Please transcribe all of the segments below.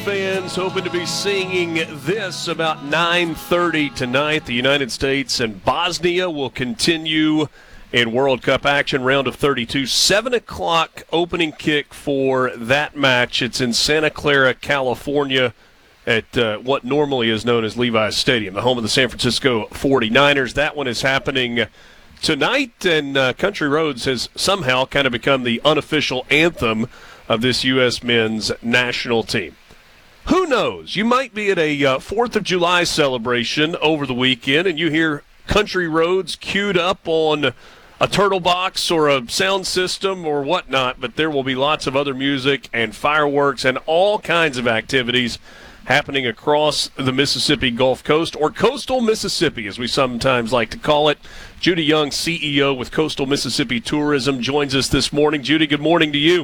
Fans hoping to be singing this about 9:30 tonight. The United States and Bosnia will continue in World Cup action, round of 32. 7 o'clock opening kick for that match. It's in Santa Clara, California, at what normally is known as Levi's Stadium, the home of the San Francisco 49ers. That one is happening tonight, and Country Roads has somehow kind of become the unofficial anthem of this U.S. men's national team. Who knows? You might be at a 4th of July celebration over the weekend, and you hear Country Roads queued up on a turtle box or a sound system or whatnot, but there will be lots of other music and fireworks and all kinds of activities happening across the Mississippi Gulf Coast, or coastal Mississippi, as we sometimes like to call it. Judy Young, CEO with Coastal Mississippi Tourism, joins us this morning. Judy, good morning to you.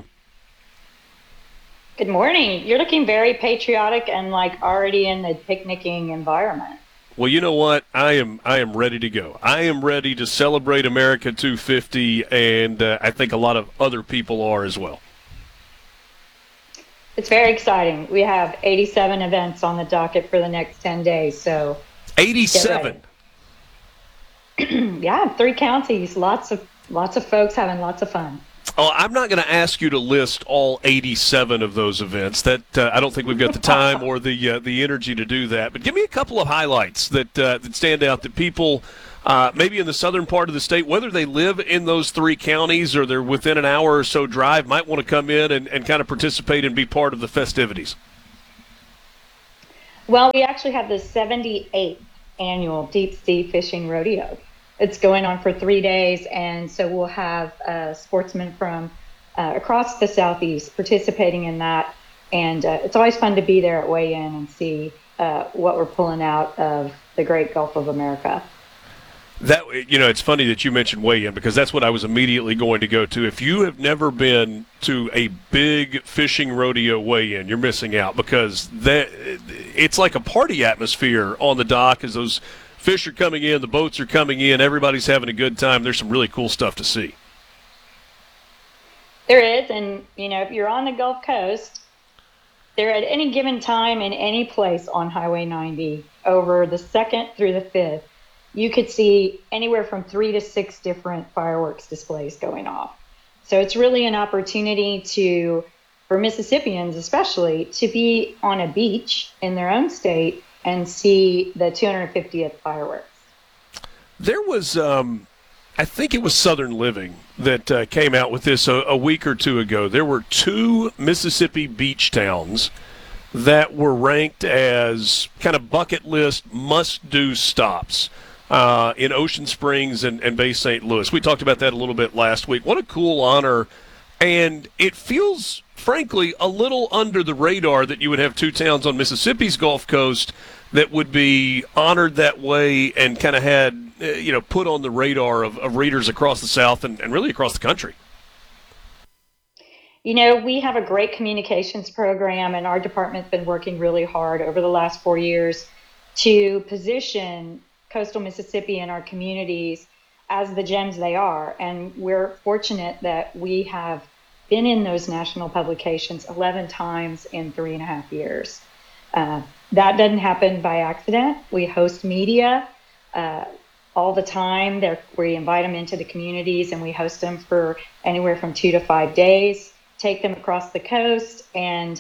Good morning. You're looking very patriotic and like already in the picnicking environment. Well, you know what? I am ready to go. I am ready to celebrate America 250, and I think a lot of other people are as well. It's very exciting. We have 87 events on the docket for the next 10 days. So 87. Yeah, 3 counties. Lots of folks having lots of fun. Oh, I'm not going to ask you to list all 87 of those events. That I don't think we've got the time or the energy to do that. But give me a couple of highlights that stand out that people maybe in the southern part of the state, whether they live in those 3 counties or they're within an hour or so drive, might want to come in and kind of participate and be part of the festivities. Well, we actually have the 78th annual Deep Sea Fishing Rodeo. It's going on for 3 days, and so we'll have sportsmen from across the Southeast participating in that. And it's always fun to be there at weigh-in and see what we're pulling out of the great Gulf of America. That, it's funny that you mentioned weigh-in, because that's what I was immediately going to go to. If you have never been to a big fishing rodeo weigh-in, you're missing out, because it's like a party atmosphere on the dock as those fish are coming in, the boats are coming in, everybody's having a good time. There's some really cool stuff to see. There is, and if you're on the Gulf Coast, there at any given time in any place on Highway 90, over the 2nd through the 5th, you could see anywhere from 3 to 6 different fireworks displays going off. So it's really an opportunity for Mississippians especially, to be on a beach in their own state and see the 250th fireworks. There was, I think it was Southern Living that came out with this a week or two ago. There were 2 Mississippi beach towns that were ranked as kind of bucket list must-do stops in Ocean Springs and Bay St. Louis. We talked about that a little bit last week. What a cool honor. And it feels, frankly, a little under the radar that you would have 2 towns on Mississippi's Gulf Coast that would be honored that way and kind of had, put on the radar of readers across the South and really across the country. We have a great communications program, and our department's been working really hard over the last 4 years to position coastal Mississippi and our communities as the gems they are. And we're fortunate that we have been in those national publications 11 times in 3.5 years. That doesn't happen by accident. We host media all the time. We invite them into the communities, and we host them for anywhere from 2 to 5 days, take them across the coast. And,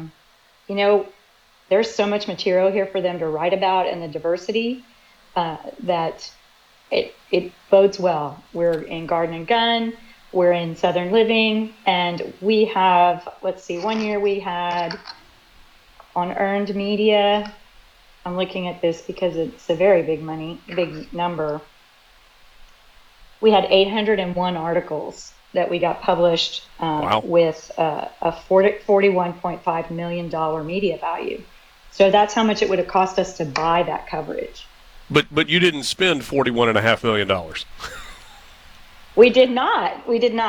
there's so much material here for them to write about, and the diversity that it bodes well. We're in Garden and Gun, we're in Southern Living, and we have, 1 year we had on earned media, I'm looking at this because it's a very big number. We had 801 articles that we got published Wow. with a $41.5 million media value. So that's how much it would have cost us to buy that coverage. But you didn't spend $41.5 million. We did not.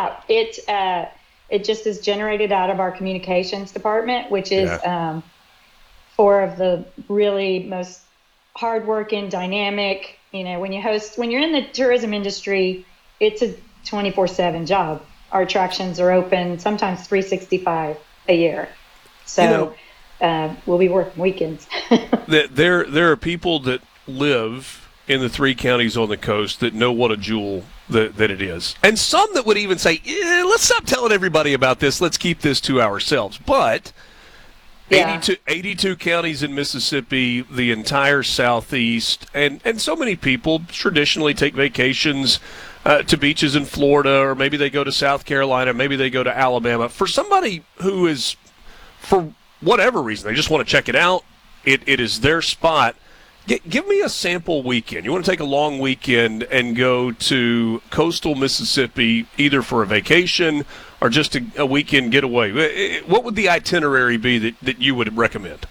It just is generated out of our communications department, which is 4 of the really most hardworking, dynamic. When you're in the tourism industry, it's a 24/7 job. Our attractions are open sometimes 365 a year. So we'll be working weekends. There are people that live in the 3 counties on the coast that know what a jewel that it is. And some that would even say, let's stop telling everybody about this. Let's keep this to ourselves. But Yeah. 82 counties in Mississippi, the entire Southeast, and so many people traditionally take vacations to beaches in Florida, or maybe they go to South Carolina, maybe they go to Alabama. For somebody who is, for whatever reason, they just want to check it out, it is their spot. Give me a sample weekend. You want to take a long weekend and go to coastal Mississippi, either for a vacation or just a weekend getaway. What would the itinerary be that you would recommend?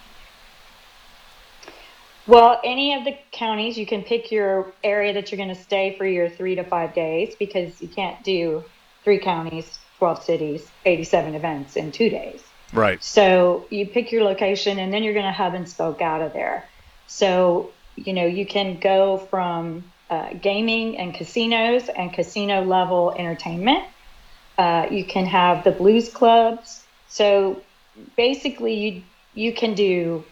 Well, any of the counties, you can pick your area that you're going to stay for your 3 to 5 days, because you can't do 3 counties, 12 cities, 87 events in 2 days. Right. So you pick your location, and then you're going to hub and spoke out of there. So, you can go from gaming and casinos and casino level entertainment. You can have the blues clubs. So basically you can do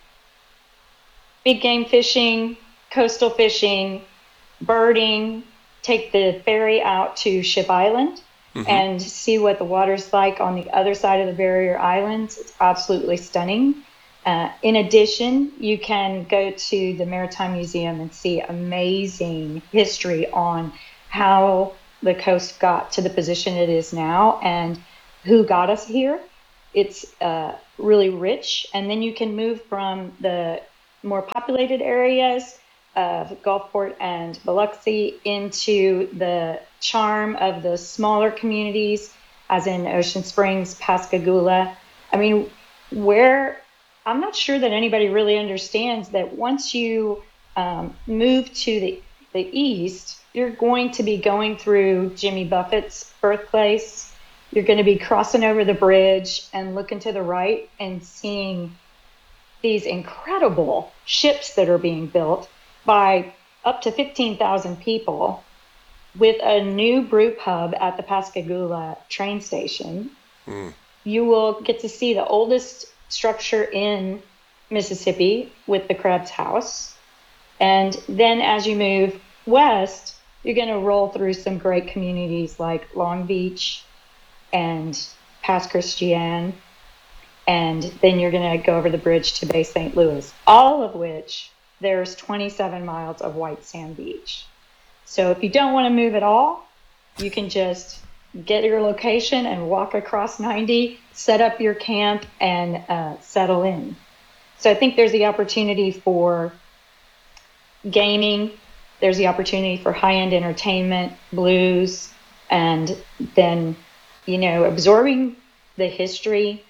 big game fishing, coastal fishing, birding, take the ferry out to Ship Island and see what the water's like on the other side of the barrier islands. It's absolutely stunning. In addition, you can go to the Maritime Museum and see amazing history on how the coast got to the position it is now and who got us here. It's really rich. And then you can move from the more populated areas of Gulfport and Biloxi into the charm of the smaller communities, as in Ocean Springs, Pascagoula. I mean, I'm not sure that anybody really understands that once you move to the east, you're going to be going through Jimmy Buffett's birthplace. You're going to be crossing over the bridge and looking to the right and seeing these incredible ships that are being built by up to 15,000 people, with a new brew pub at the Pascagoula train station. You will get to see the oldest structure in Mississippi with the Krebs House. And then as you move west, you're going to roll through some great communities like Long Beach and Pass Christian. And then you're going to go over the bridge to Bay St. Louis, all of which there's 27 miles of white sand beach. So if you don't want to move at all, you can just get your location and walk across 90, set up your camp, and settle in. So I think there's the opportunity for gaming. There's the opportunity for high-end entertainment, blues, and then, absorbing the history,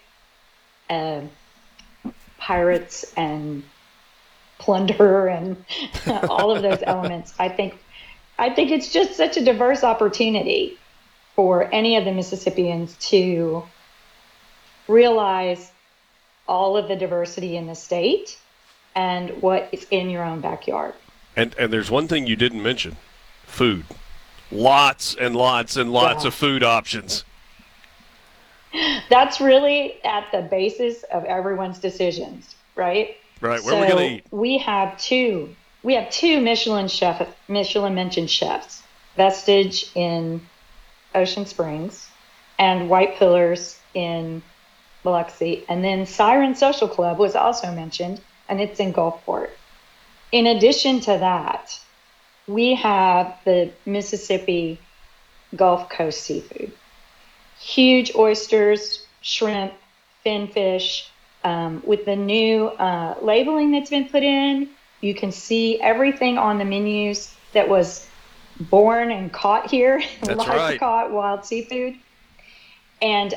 pirates and plunder and all of those elements. I think it's just such a diverse opportunity for any of the Mississippians to realize all of the diversity in the state and what is in your own backyard. And there's one thing you didn't mention: food. Lots and lots and lots of food options. That's really at the basis of everyone's decisions, right? Right. Where are we going to eat? We have two Michelin mentioned chefs, Vestige in Ocean Springs and White Pillars in Biloxi. And then Siren Social Club was also mentioned, and it's in Gulfport. In addition to that, we have the Mississippi Gulf Coast seafood. Huge oysters, shrimp, finfish. With the new labeling that's been put in, you can see everything on the menus that was born and caught here. That's live right. Caught wild seafood. And,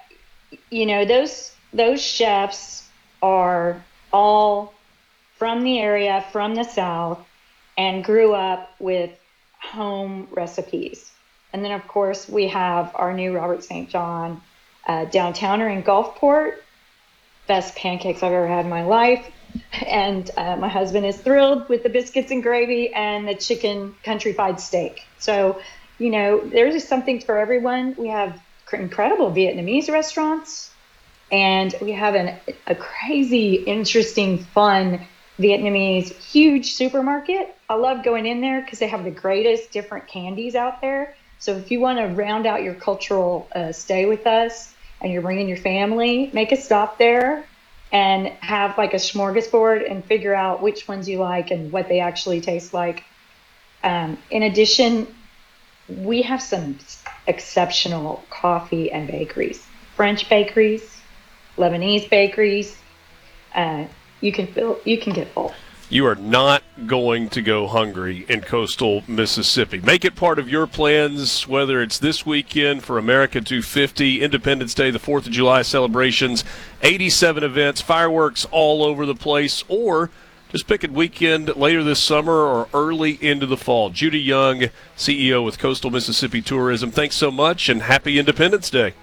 those chefs are all from the area, from the South, and grew up with home recipes. And then, of course, we have our new Robert St. John downtowner in Gulfport. Best pancakes I've ever had in my life. And my husband is thrilled with the biscuits and gravy and the chicken country fried steak. So, there's just something for everyone. We have incredible Vietnamese restaurants And we have a crazy, interesting, fun Vietnamese huge supermarket. I love going in there because they have the greatest different candies out there. So if you want to round out your cultural stay with us and you're bringing your family, make a stop there and have like a smorgasbord and figure out which ones you like and what they actually taste like. In addition, we have some exceptional coffee and bakeries, French bakeries, Lebanese bakeries. You can get full. You are not going to go hungry in coastal Mississippi. Make it part of your plans, whether it's this weekend for America 250, Independence Day, the 4th of July celebrations, 87 events, fireworks all over the place, or just pick a weekend later this summer or early into the fall. Judy Young, CEO with Coastal Mississippi Tourism, thanks so much, and happy Independence Day.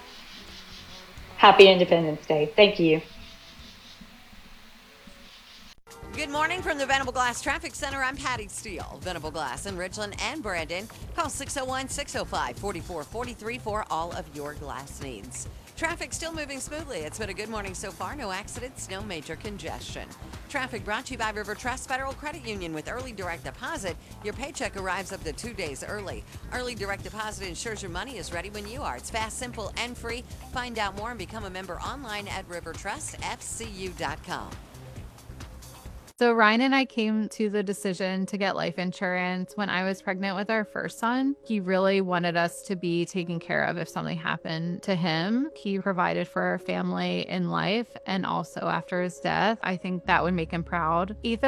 Happy Independence Day. Thank you. Good morning from the Venable Glass Traffic Center. I'm Patty Steele. Venable Glass in Richland and Brandon. Call 601-605-4443 for all of your glass needs. Traffic still moving smoothly. It's been a good morning so far. No accidents, no major congestion. Traffic brought to you by River Trust Federal Credit Union. With early direct deposit, your paycheck arrives up to 2 days early. Early direct deposit ensures your money is ready when you are. It's fast, simple, and free. Find out more and become a member online at rivertrustfcu.com. So Ryan and I came to the decision to get life insurance when I was pregnant with our first son. He really wanted us to be taken care of if something happened to him. He provided for our family in life and also after his death. I think that would make him proud. Ethan